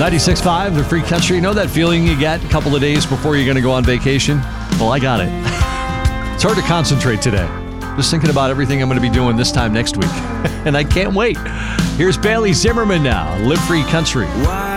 96.5, the Free Country. You know that feeling you get a couple of days before you're going to go on vacation? Well, I got it. It's hard to concentrate today. Just thinking about everything I'm going to be doing this time next week. And I can't wait. Here's Bailey Zimmerman now. Live Free Country. Why